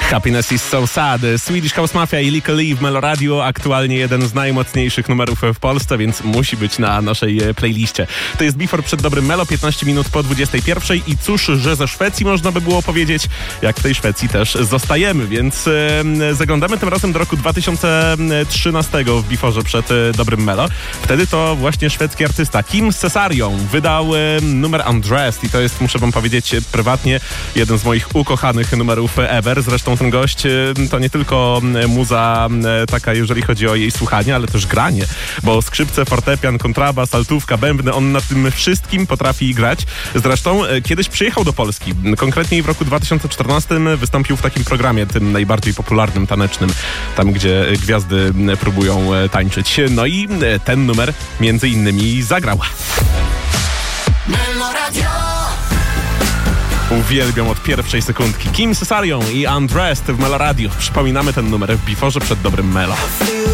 Happiness is so sad. Swedish House Mafia i Lykke Li w Meloradio. Aktualnie jeden z najmocniejszych numerów w Polsce, więc musi być na naszej playliście. To jest Before przed dobrym Melo, 15 minut po 21 i cóż, że ze Szwecji można by było powiedzieć, jak w tej Szwecji też zostajemy, więc zaglądamy tym razem do roku 2013 w Beforze przed dobrym Melo. Wtedy to właśnie szwedzki artysta Kim Cesarion wydał numer Undressed i to jest, muszę wam powiedzieć prywatnie, jeden z moich ukochanych numerów ever. Zresztą ten gość to nie tylko muza taka, jeżeli chodzi o jej słuchanie, ale też granie, bo skrzypce, fortepian, kontrabas, altówka, bębny, on na tym wszystkim potrafi grać. Zresztą kiedyś przyjechał do Polski, konkretniej w roku 2014 wystąpił w takim programie, tym najbardziej popularnym, tanecznym, tam gdzie gwiazdy próbują tańczyć. No i ten numer między innymi zagrał. Uwielbiam od pierwszej sekundki. Kim Cesarion i Undressed w Meloradio. Przypominamy ten numer w Beforze przed dobrym Melo.